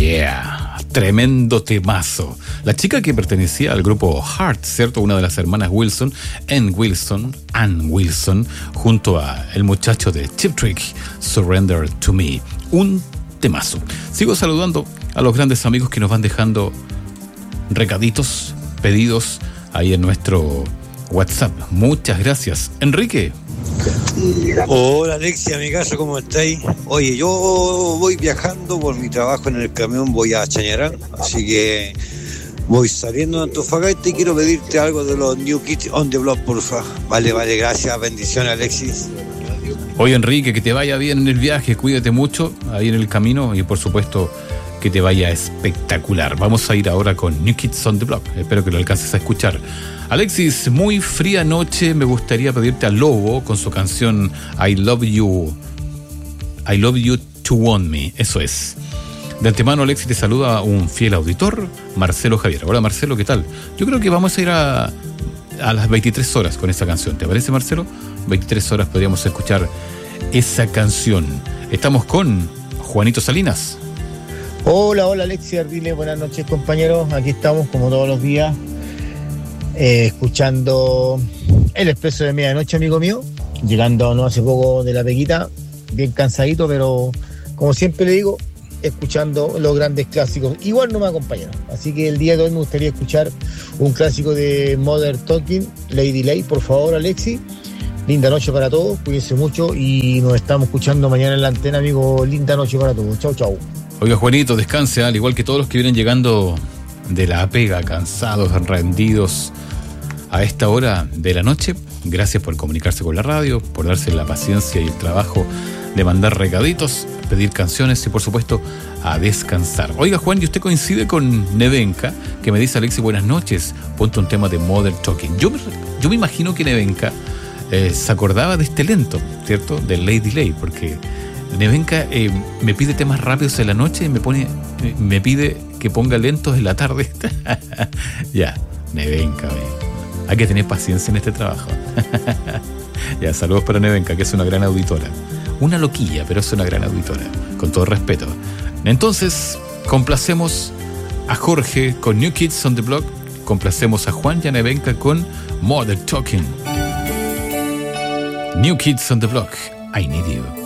Yeah, tremendo temazo. La chica que pertenecía al grupo Heart, ¿cierto? Una de las hermanas Wilson, Ann Wilson, junto a el muchacho de Cheap Trick, Surrender to Me. Un temazo. Sigo saludando a los grandes amigos que nos van dejando recaditos, pedidos ahí en nuestro WhatsApp. Muchas gracias. Enrique. Hola Alexia, amigazo, ¿cómo estáis? Oye, yo voy viajando por mi trabajo en el camión, voy a Chañarán, así que voy saliendo de Antofagasta y quiero pedirte algo de los New Kids on the Block, porfa. Vale, gracias, bendiciones Alexis. Oye Enrique, que te vaya bien en el viaje, cuídate mucho ahí en el camino y por supuesto que te vaya espectacular. Vamos a ir ahora con New Kids on the Block, espero que lo alcances a escuchar. Alexis, muy fría noche, me gustaría pedirte a Lobo con su canción I Love You to Want Me, eso es. De antemano, Alexis, te saluda un fiel auditor, Marcelo Javier. Hola Marcelo, ¿qué tal? Yo creo que vamos a ir a las 23 horas con esa canción, ¿te parece Marcelo? 23 horas podríamos escuchar esa canción. Estamos con Juanito Salinas. Hola Alexis Ardile, buenas noches compañeros, aquí estamos como todos los días. Escuchando el expreso de medianoche, amigo mío, llegando no hace poco de la peguita, bien cansadito, pero como siempre le digo, escuchando los grandes clásicos. Igual no me acompañaron, así que el día de hoy me gustaría escuchar un clásico de Modern Talking, Lady Lay, por favor Alexis. Linda noche para todos, cuídense mucho y nos estamos escuchando mañana en la antena, amigo. Linda noche para todos, chau. Oiga Juanito, descanse, al igual que todos los que vienen llegando de la pega, cansados, rendidos a esta hora de la noche. Gracias por comunicarse con la radio, por darse la paciencia y el trabajo de mandar recaditos, pedir canciones y por supuesto a descansar. Oiga Juan, ¿y usted coincide con Nevenka, que me dice Alexis, buenas noches, ponte un tema de Modern Talking? Yo me imagino que Nevenka se acordaba de este lento, ¿cierto? De Lady Lay, porque Nevenka me pide temas rápidos en la noche y me pide que ponga lentos en la tarde. Ya, Nevenka, hay que tener paciencia en este trabajo. Ya, saludos para Nevenka, que es una gran auditora. Una loquilla, pero es una gran auditora, con todo respeto. Entonces, complacemos a Jorge con New Kids on the Block, complacemos a Juan y a Nevenka con Modern Talking. New Kids on the Block, I Need You.